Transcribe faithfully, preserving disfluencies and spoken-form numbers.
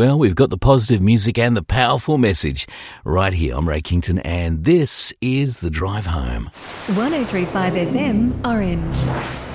Well, we've got the positive music and the powerful message right here. I'm Ray Kington, and this is The Drive Home. one oh three point five F M, Orange.